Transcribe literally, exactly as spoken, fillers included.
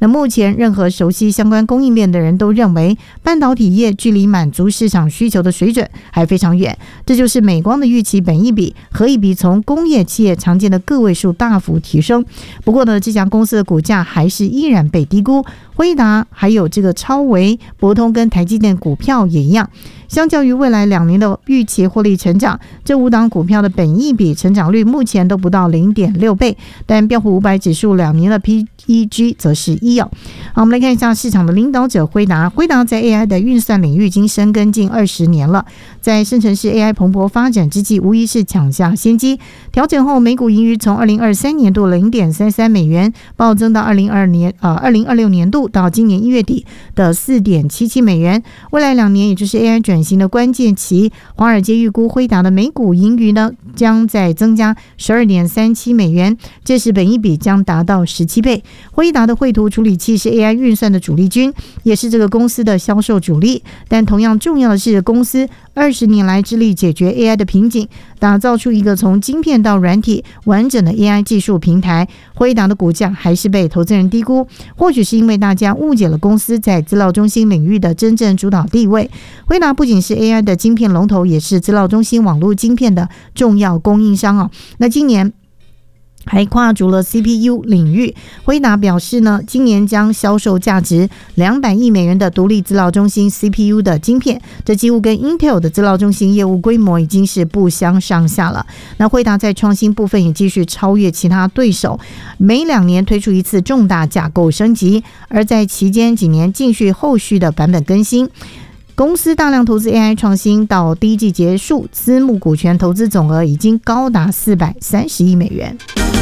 那目前任何熟悉相关供应链的人都认为，半导体业距离满足市场需求的水准还非常远。这就是美光的预期本益比和一比从工业企业常见的个位数大幅提升。不过呢，这家公司的股价还是依然被低估。辉达还有这个超微、博通跟台积电股票也一样。相较于未来两年的预期获利成长，这五档股票的本益比成长率目前都不到 零点六倍，但标普五百指数两年的 P E G 则是一哦。好，我们来看一下市场的领导者辉达。辉达在 A I 的运算领域已经深耕近二十年了，在生成式 A I 蓬勃发展之际，无疑是抢下先机。调整后，每股盈余从二零二三年度 零点三三美元暴增到二零二二年呃二零二六年度到今年一月底的 四点七七美元。未来两年，也就是 A I 转型的关键期，华尔街预估辉达的每股盈余呢将在增加 十二点三七美元，这时本益比将达到十七倍。辉达的绘图处理器是 A I 运算的主力军，也是这个公司的销售主力。但同样重要的是，公司二十年来致力解决 A I 的瓶颈，打造出一个从晶片到软体完整的 A I 技术平台。辉达的股价还是被投资人低估，或许是因为大家误解了公司在资料中心领域的真正主导地位。辉达不仅是 A I 的晶片龙头，也是资料中心网络晶片的重要供应商哦。那今年还跨足了 C P U 领域。辉达表示呢，今年将销售价值两百亿美元的独立资料中心 C P U 的晶片，这几乎跟 Intel 的资料中心业务规模已经是不相上下了。那辉达在创新部分也继续超越其他对手，每两年推出一次重大架构升级，而在期间几年继续后续的版本更新。公司大量投资 A I 创新，到第一季结束，私募股权投资总额已经高达四百三十亿美元。